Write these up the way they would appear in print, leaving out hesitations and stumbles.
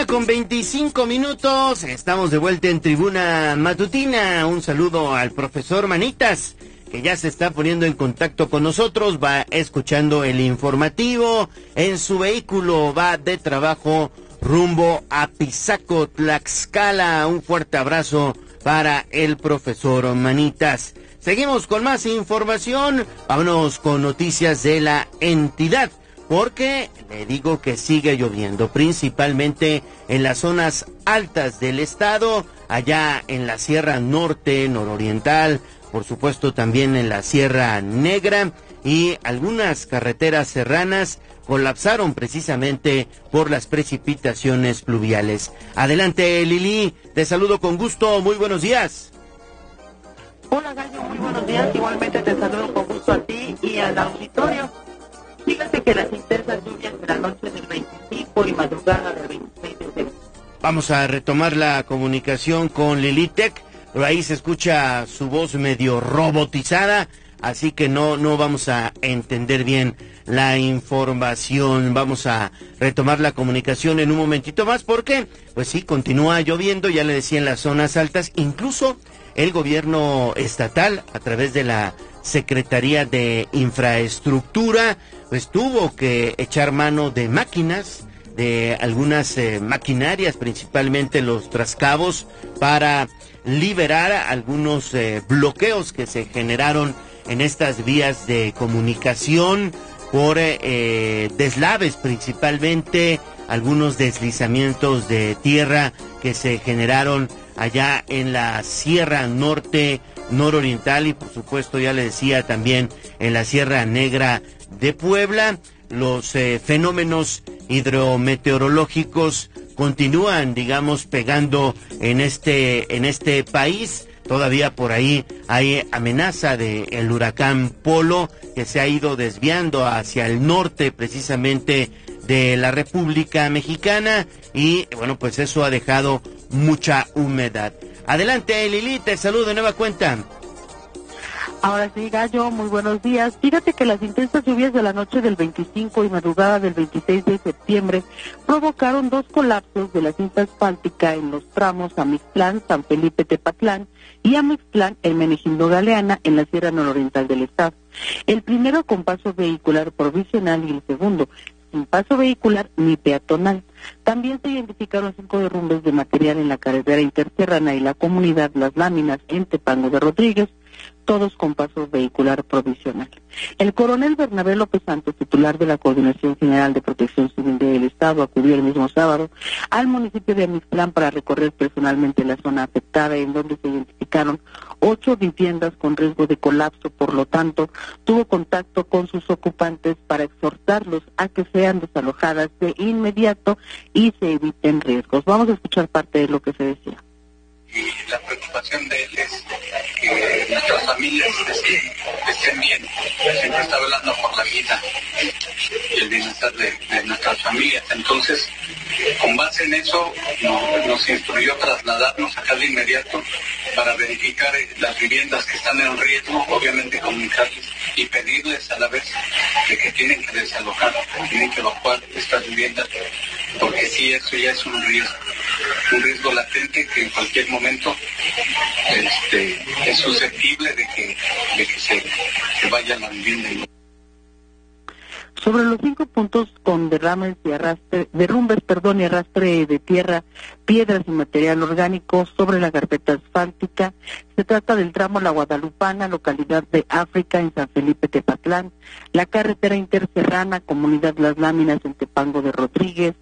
1:25. Estamos de vuelta en Tribuna Matutina. Un saludo al profesor Manitas, que ya se está poniendo en contacto con nosotros. Va escuchando el informativo. En su vehículo va de trabajo rumbo a Pisaco, Tlaxcala. Un fuerte abrazo para el profesor Manitas. Seguimos con más información. Vámonos con noticias de la entidad, porque le digo que sigue lloviendo, principalmente en las zonas altas del estado, allá en la Sierra Norte, nororiental, por supuesto también en la Sierra Negra, y algunas carreteras serranas colapsaron precisamente por las precipitaciones pluviales. Adelante, Lili, te saludo con gusto, muy buenos días. Hola, Gallo, muy buenos días, igualmente te saludo con gusto a ti y al auditorio. Fíjate que las intensas lluvias de la noche del 25 y madrugada del 26 de septiembre. Vamos a retomar la comunicación con Lilitec, pero ahí se escucha su voz medio robotizada, así que no vamos a entender bien la información. Vamos a retomar la comunicación en un momentito más, porque pues sí, continúa lloviendo, ya le decía, en las zonas altas. Incluso el gobierno estatal, a través de la Secretaría de Infraestructura, pues tuvo que echar mano de máquinas, de algunas maquinarias, principalmente los trascabos, para liberar algunos bloqueos que se generaron en estas vías de comunicación por deslaves, principalmente algunos deslizamientos de tierra que se generaron allá en la Sierra Norte, nororiental, y por supuesto, ya le decía, también en la Sierra Negra de Puebla. Los fenómenos hidrometeorológicos continúan, digamos, pegando en este país. Todavía por ahí hay amenaza del huracán Polo, que se ha ido desviando hacia el norte precisamente de la República Mexicana, y bueno, pues eso ha dejado mucha humedad. Adelante, Lili, te saludo de nueva cuenta. Ahora sí, Gallo, muy buenos días. Fíjate que las intensas lluvias de la noche del 25 y madrugada del 26 de septiembre provocaron dos colapsos de la cinta asfáltica en los tramos Amixtlán, San Felipe Tepatlán, y Amixtlán, Hermenegildo Galeana, en la Sierra Nororiental del estado. El primero con paso vehicular provisional y el segundo sin paso vehicular ni peatonal. También se identificaron 5 derrumbes de material en la carretera interserrana y la comunidad Las Láminas en Tepango de Rodríguez, todos con paso vehicular provisional. El coronel Bernabé López Santos, titular de la Coordinación General de Protección Civil del Estado, acudió el mismo sábado al municipio de Amixtlán para recorrer personalmente la zona afectada, en donde se identificaron 8 viviendas con riesgo de colapso. Por lo tanto, tuvo contacto con sus ocupantes para exhortarlos a que sean desalojadas de inmediato y se eviten riesgos. Vamos a escuchar parte de lo que se decía. Y la preocupación de él es que nuestras familias estén bien. Siempre está velando por la vida y el bienestar de nuestras familias. Entonces, con base en eso, nos instruyó trasladarnos acá de inmediato para verificar las viviendas que están en riesgo, obviamente comunicarles y pedirles a la vez de que tienen que desalojar, tienen que evacuar estas viviendas, porque sí, eso ya es un riesgo latente que en cualquier momento es susceptible de que se vaya la vivienda. Sobre los 5 puntos con derrumbes y arrastre de tierra, piedras y material orgánico sobre la carpeta asfáltica, se trata del tramo La Guadalupana, localidad de África, en San Felipe Tepatlán, la carretera interserrana, comunidad Las Láminas, en Tepango de Rodríguez,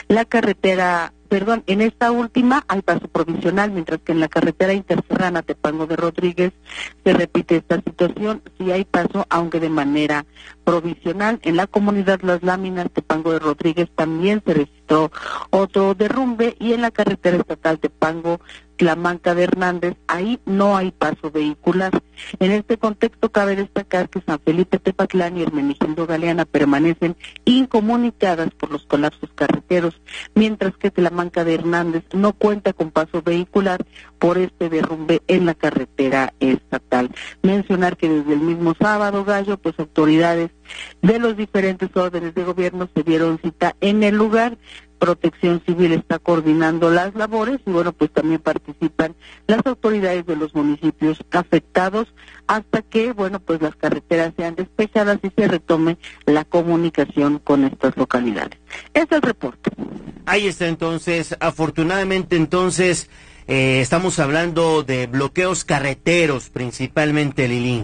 en esta última hay paso provisional, mientras que en la carretera interserrana Tepango de Rodríguez se repite esta situación, sí hay paso, aunque de manera provisional. En la comunidad Las Láminas, Tepango de Rodríguez, también se registró otro derrumbe, y en la carretera estatal Tepango Tlamanca de Hernández, ahí no hay paso vehicular. En este contexto cabe destacar que San Felipe Tepatlán y Hermenegildo Galeana permanecen incomunicadas por los colapsos carreteros, mientras que Tlamanca de Hernández no cuenta con paso vehicular por este derrumbe en la carretera estatal. Mencionar que desde el mismo sábado, Gallo, pues autoridades de los diferentes órdenes de gobierno se dieron cita en el lugar Protección Civil está coordinando las labores y bueno, pues también participan las autoridades de los municipios afectados hasta que, bueno, pues las carreteras sean despejadas y se retome la comunicación con estas localidades. Ese es el reporte. Ahí está entonces, afortunadamente entonces, estamos hablando de bloqueos carreteros principalmente, Lili.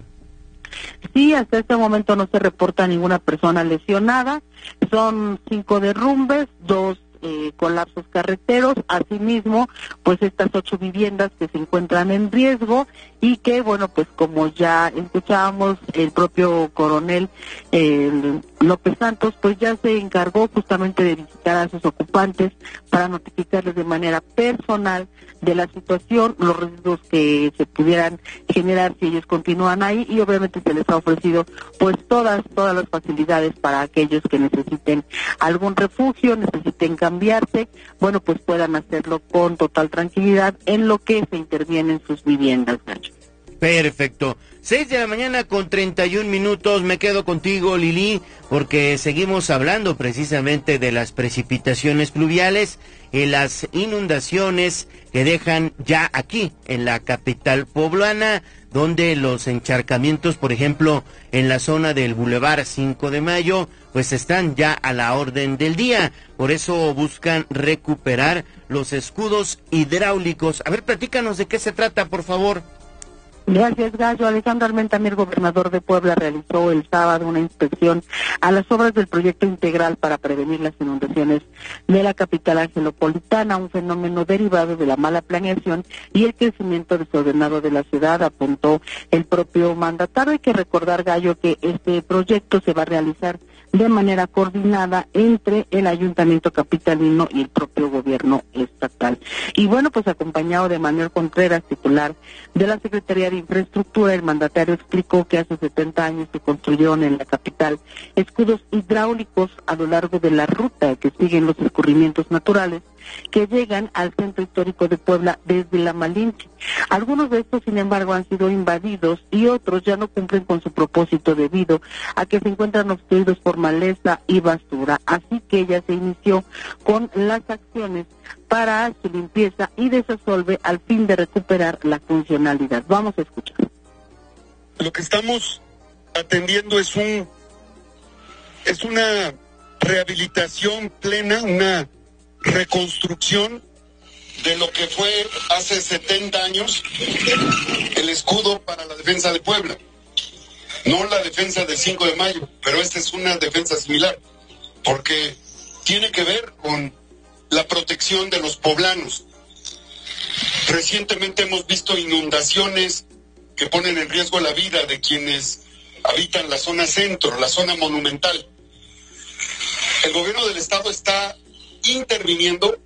Sí, hasta este momento no se reporta ninguna persona lesionada, son 5 derrumbes, 2 colapsos carreteros, asimismo, pues estas 8 viviendas que se encuentran en riesgo y que, bueno, pues como ya escuchábamos, el propio coronel López Santos, pues ya se encargó justamente de visitar a sus ocupantes para notificarles de manera personal de la situación, los riesgos que se pudieran generar si ellos continúan ahí y obviamente se les ha ofrecido pues todas las facilidades para aquellos que necesiten algún refugio, necesiten cambiarse, bueno, pues puedan hacerlo con total tranquilidad en lo que se interviene en sus viviendas, Nacho. Perfecto. 6 de la mañana con 31 minutos. Me quedo contigo, Lili, porque seguimos hablando precisamente de las precipitaciones pluviales y las inundaciones que dejan ya aquí en la capital poblana, donde los encharcamientos, por ejemplo, en la zona del Boulevard 5 de Mayo, pues están ya a la orden del día. Por eso buscan recuperar los escudos hidráulicos. A ver, platícanos de qué se trata, por favor. Gracias, Gallo. Alejandro Armentamir, gobernador de Puebla, realizó el sábado una inspección a las obras del proyecto integral para prevenir las inundaciones de la capital angelopolitana, un fenómeno derivado de la mala planeación y el crecimiento desordenado de la ciudad, apuntó el propio mandatario. Hay que recordar, Gallo, que este proyecto se va a realizar de manera coordinada entre el Ayuntamiento capitalino y el propio gobierno estatal. Y bueno, pues acompañado de Manuel Contreras, titular de la Secretaría de Infraestructura, el mandatario explicó que hace 70 años se construyeron en la capital escudos hidráulicos a lo largo de la ruta que siguen los escurrimientos naturales que llegan al centro histórico de Puebla desde la Malinche. Algunos de estos, sin embargo, han sido invadidos y otros ya no cumplen con su propósito debido a que se encuentran obstruidos por maleza y basura. Así que ya se inició con las acciones para su limpieza y desasolve al fin de recuperar la funcionalidad. Vamos a escuchar. Lo que estamos atendiendo es una rehabilitación plena, una reconstrucción de lo que fue hace 70 años el escudo para la defensa de Puebla. No la defensa del 5 de mayo, pero esta es una defensa similar, porque tiene que ver con la protección de los poblanos. Recientemente hemos visto inundaciones que ponen en riesgo la vida de quienes habitan la zona centro, la zona monumental. El gobierno del estado está interviniendo.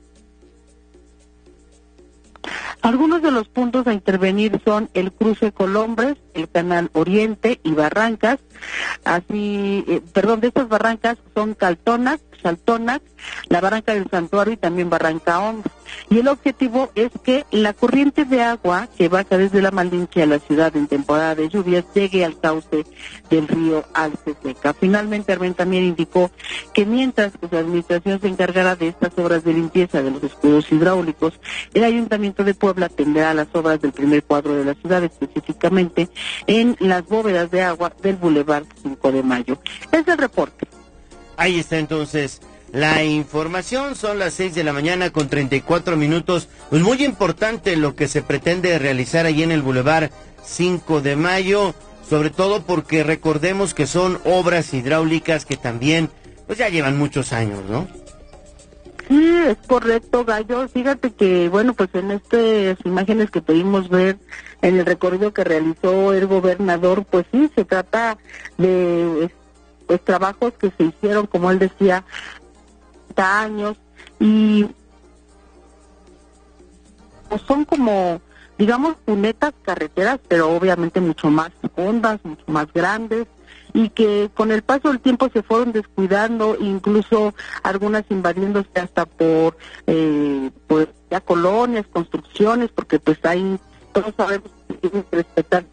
Algunos de los puntos a intervenir son el cruce Colombres, el canal Oriente y Barrancas. De estas barrancas son Saltonac, la barranca del Santuario y también Barranca Honda. Y el objetivo es que la corriente de agua que baja desde la Malinche a la ciudad en temporada de lluvias llegue al cauce del río Alce Seca. Finalmente, Armen también indicó que mientras la administración se encargará de estas obras de limpieza de los escudos hidráulicos, el Ayuntamiento de Puebla atenderá las obras del primer cuadro de la ciudad, específicamente en las bóvedas de agua del Boulevard 5 de Mayo. Es el reporte. Ahí está entonces la información. Son las 6 de la mañana con 34 minutos. Pues muy importante lo que se pretende realizar allí en el Boulevard 5 de Mayo, sobre todo porque recordemos que son obras hidráulicas que también pues ya llevan muchos años, ¿no? Sí, es correcto, Gallo. Fíjate que, bueno, pues en estas imágenes que pudimos ver en el recorrido que realizó el gobernador, pues sí, se trata de pues trabajos que se hicieron, como él decía, años, y pues son como, digamos, cunetas carreteras, pero obviamente mucho más hondas, mucho más grandes, y que con el paso del tiempo se fueron descuidando, incluso algunas invadiéndose hasta por pues ya colonias, construcciones, porque pues hay, todos sabemos que tienen que respetar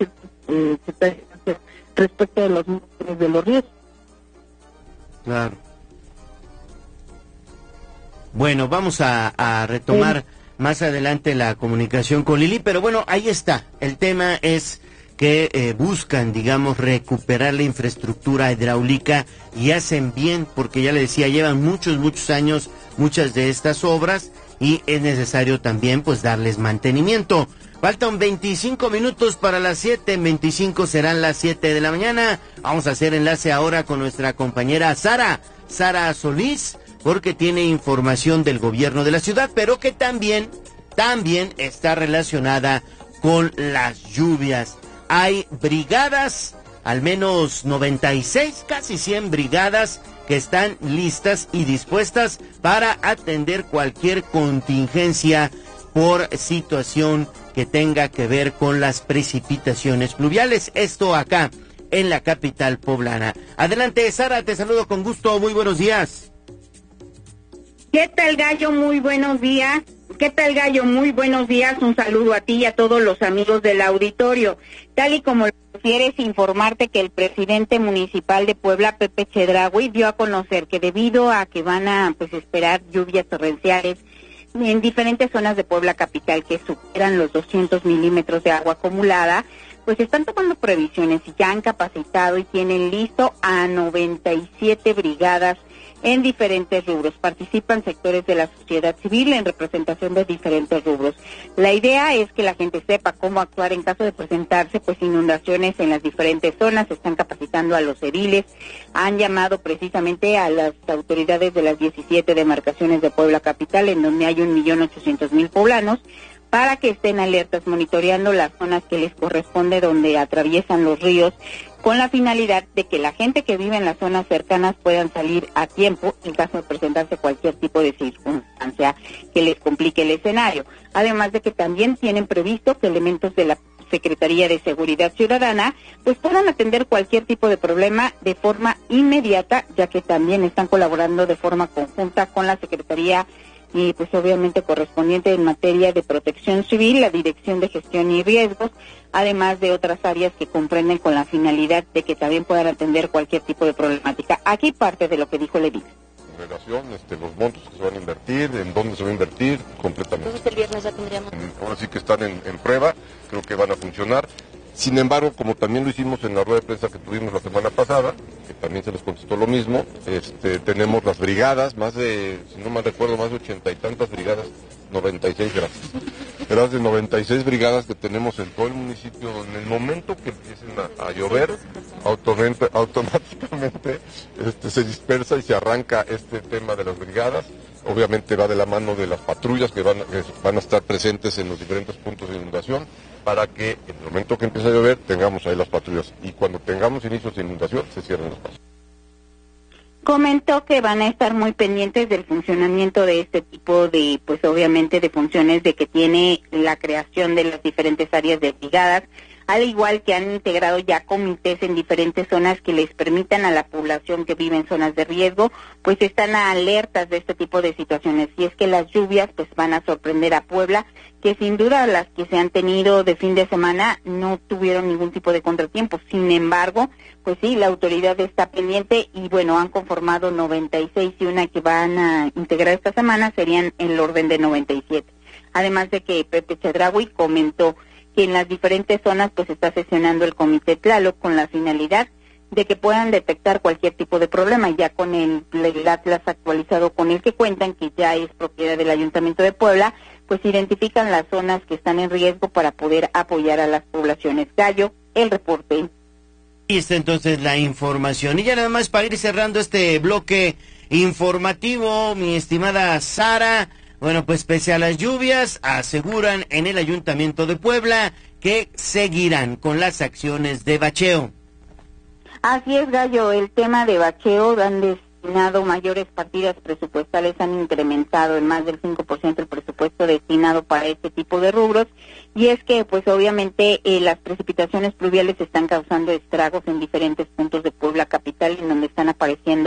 respecto de los riesgos. Claro. Bueno, vamos a retomar más adelante la comunicación con Lili, pero bueno, ahí está. El tema es que buscan, digamos, recuperar la infraestructura hidráulica y hacen bien, porque ya le decía, llevan muchos años muchas de estas obras y es necesario también pues darles mantenimiento. Faltan 25 minutos para las 7, 25 serán las 7 de la mañana. Vamos a hacer enlace ahora con nuestra compañera Sara Solís, porque tiene información del gobierno de la ciudad, pero que también está relacionada con las lluvias. Hay brigadas, al menos 96, casi 100 brigadas que están listas y dispuestas para atender cualquier contingencia por situación que tenga que ver con las precipitaciones pluviales. Esto acá en la capital poblana. Adelante, Sara, te saludo con gusto. Muy buenos días. ¿Qué tal, Gallo? Muy buenos días. ¿Qué tal, Gallo? Muy buenos días. Un saludo a ti y a todos los amigos del auditorio. Tal y como lo quieres, informarte que el presidente municipal de Puebla, Pepe Chedraui, dio a conocer que debido a que van a esperar lluvias torrenciales en diferentes zonas de Puebla capital que superan los 200 milímetros de agua acumulada, pues están tomando previsiones y ya han capacitado y tienen listo a 97 brigadas en diferentes rubros. Participan sectores de la sociedad civil en representación de diferentes rubros. La idea es que la gente sepa cómo actuar en caso de presentarse pues inundaciones en las diferentes zonas. Se están capacitando a los ediles, han llamado precisamente a las autoridades de las 17 demarcaciones de Puebla capital, en donde hay 1.800.000 poblanos, para que estén alertas, monitoreando las zonas que les corresponde donde atraviesan los ríos, con la finalidad de que la gente que vive en las zonas cercanas puedan salir a tiempo en caso de presentarse cualquier tipo de circunstancia que les complique el escenario. Además de que también tienen previsto que elementos de la Secretaría de Seguridad Ciudadana pues puedan atender cualquier tipo de problema de forma inmediata, ya que también están colaborando de forma conjunta con la Secretaría y pues obviamente correspondiente en materia de protección civil, la Dirección de Gestión y Riesgos, además de otras áreas que comprenden con la finalidad de que también puedan atender cualquier tipo de problemática. Aquí parte de lo que dijo Levin. En relación, los montos que se van a invertir, en dónde se va a invertir, completamente. Entonces el viernes ya tendríamos. Ahora sí que están en prueba, creo que van a funcionar. Sin embargo, como también lo hicimos en la rueda de prensa que tuvimos la semana pasada, que también se les contestó lo mismo, tenemos las brigadas, más de, si no mal recuerdo, más de 80 y tantas brigadas, 96, gracias de 96 brigadas que tenemos en todo el municipio, en el momento que empiecen a llover, automáticamente se dispersa y se arranca este tema de las brigadas. Obviamente va de la mano de las patrullas que van a estar presentes en los diferentes puntos de inundación, para que en el momento que empiece a llover tengamos ahí las patrullas y cuando tengamos inicios de inundación se cierren los pasos. Comentó que van a estar muy pendientes del funcionamiento de este tipo de, pues obviamente de funciones de que tiene la creación de las diferentes áreas de brigadas, al igual que han integrado ya comités en diferentes zonas que les permitan a la población que vive en zonas de riesgo, pues están alertas de este tipo de situaciones. Y es que las lluvias pues van a sorprender a Puebla, que sin duda las que se han tenido de fin de semana no tuvieron ningún tipo de contratiempo. Sin embargo, pues sí, la autoridad está pendiente y bueno, han conformado 96 y una que van a integrar esta semana serían en el orden de 97. Además de que Pepe Chedraui comentó que en las diferentes zonas pues está sesionando el Comité Tlaloc con la finalidad de que puedan detectar cualquier tipo de problema, ya con el atlas actualizado con el que cuentan, que ya es propiedad del Ayuntamiento de Puebla, pues identifican las zonas que están en riesgo para poder apoyar a las poblaciones. Gallo, el reporte. Y está entonces la información. Y ya nada más para ir cerrando este bloque informativo, mi estimada Sara. Bueno, pues pese a las lluvias, aseguran en el Ayuntamiento de Puebla que seguirán con las acciones de bacheo. Así es, Gallo, el tema de bacheo, han destinado mayores partidas presupuestales, han incrementado en más del 5% el presupuesto destinado para este tipo de rubros, y es que pues obviamente las precipitaciones pluviales están causando estragos en diferentes puntos de Puebla capital, en donde están apareciendo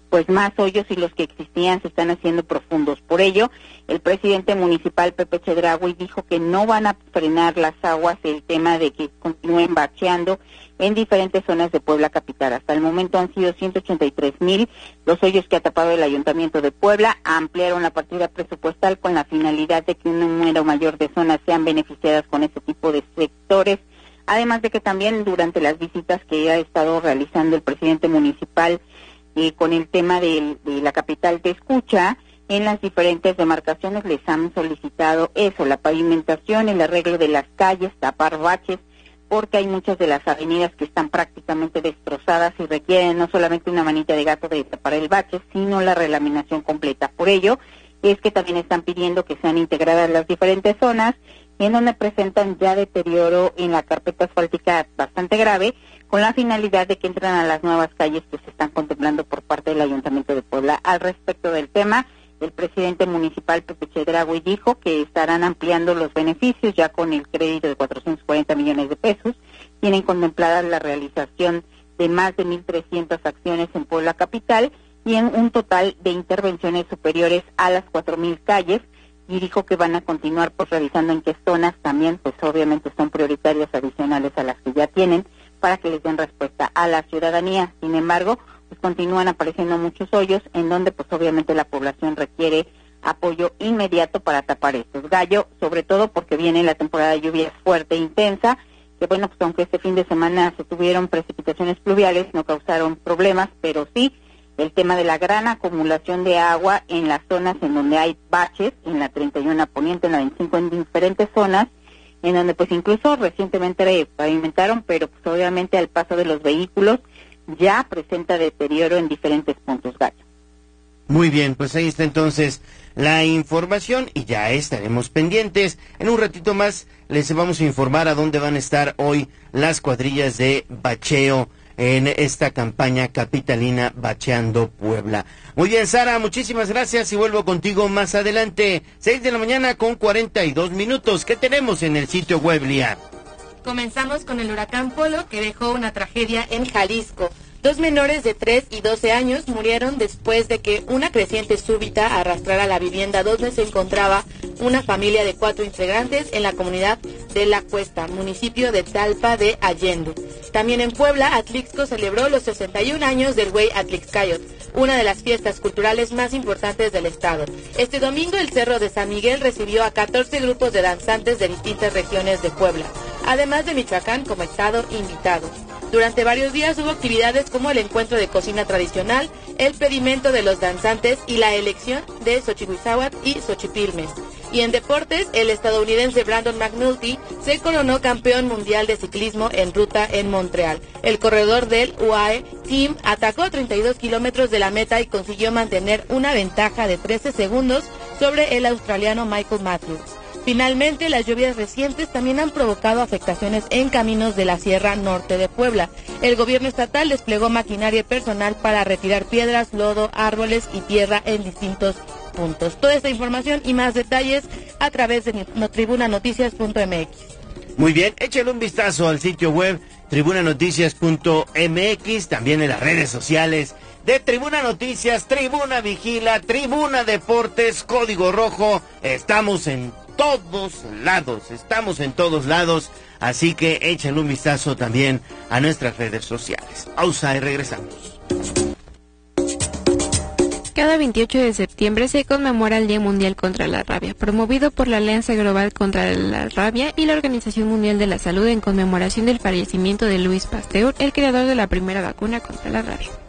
pues más hoyos y los que existían se están haciendo profundos. Por ello, el presidente municipal Pepe Chedraui dijo que no van a frenar las aguas el tema de que continúen bacheando en diferentes zonas de Puebla capital. Hasta el momento han sido 183,000 los hoyos que ha tapado el Ayuntamiento de Puebla. Ampliaron la partida presupuestal con la finalidad de que un número mayor de zonas sean beneficiadas con este tipo de sectores. Además de que también durante las visitas que ha estado realizando el presidente municipal con el tema de la capital de escucha, en las diferentes demarcaciones les han solicitado eso, la pavimentación, el arreglo de las calles, tapar baches, porque hay muchas de las avenidas que están prácticamente destrozadas y requieren no solamente una manita de gato de tapar el bache, sino la relaminación completa. Por ello, es que también están pidiendo que sean integradas las diferentes zonas en donde presentan ya deterioro en la carpeta asfáltica bastante grave, con la finalidad de que entren a las nuevas calles que se están contemplando por parte del Ayuntamiento de Puebla. Al respecto del tema, el presidente municipal Pepe Chedraui dijo que estarán ampliando los beneficios ya con el crédito de 440 millones de pesos. Tienen contemplada la realización de más de 1,300 acciones en Puebla capital y en un total de intervenciones superiores a las 4,000 calles, y dijo que van a continuar pues revisando en qué zonas también pues obviamente son prioritarias adicionales a las que ya tienen para que les den respuesta a la ciudadanía. Sin embargo, pues continúan apareciendo muchos hoyos en donde pues obviamente la población requiere apoyo inmediato para tapar estos. Gallo, sobre todo porque viene la temporada de lluvias fuerte e intensa, que bueno, pues aunque este fin de semana se tuvieron precipitaciones pluviales, no causaron problemas, pero sí el tema de la gran acumulación de agua en las zonas en donde hay baches, en la 31 Poniente, en la 25, en diferentes zonas, en donde pues incluso recientemente pavimentaron, pero pues obviamente al paso de los vehículos ya presenta deterioro en diferentes puntos, Gallo. Muy bien, pues ahí está entonces la información y ya estaremos pendientes. En un ratito más les vamos a informar a dónde van a estar hoy las cuadrillas de bacheo en esta campaña capitalina Bacheando Puebla. Muy bien, Sara, muchísimas gracias y vuelvo contigo más adelante. 6 de la mañana con 42 minutos. ¿Qué tenemos en el sitio web, Lía? Comenzamos con el huracán Polo, que dejó una tragedia en Jalisco. 2 menores de 3 y 12 años murieron después de que una creciente súbita arrastrara la vivienda donde se encontraba una familia de 4 integrantes en la comunidad de La Cuesta, municipio de Talpa de Allende. También en Puebla, Atlixco celebró los 61 años del Güey Atlixcayot, una de las fiestas culturales más importantes del estado. Este domingo el Cerro de San Miguel recibió a 14 grupos de danzantes de distintas regiones de Puebla, además de Michoacán como estado invitado. Durante varios días hubo actividades como el encuentro de cocina tradicional, el pedimento de los danzantes y la elección de Xochihuizáhuatl y Xochipilmes. Y en deportes, el estadounidense Brandon McNulty se coronó campeón mundial de ciclismo en ruta en Montreal. El corredor del UAE Team atacó 32 kilómetros de la meta y consiguió mantener una ventaja de 13 segundos sobre el australiano Michael Matthews. Finalmente, las lluvias recientes también han provocado afectaciones en caminos de la Sierra Norte de Puebla. El gobierno estatal desplegó maquinaria y personal para retirar piedras, lodo, árboles y tierra en distintos puntos. Toda esta información y más detalles a través de tribunanoticias.mx. Muy bien, échale un vistazo al sitio web tribunanoticias.mx, también en las redes sociales de Tribuna Noticias, Tribuna Vigila, Tribuna Deportes, Código Rojo. Estamos en todos lados, así que échale un vistazo también a nuestras redes sociales. Pausa y regresamos. Cada 28 de septiembre se conmemora el Día Mundial contra la Rabia, promovido por la Alianza Global contra la Rabia y la Organización Mundial de la Salud en conmemoración del fallecimiento de Louis Pasteur, el creador de la primera vacuna contra la rabia.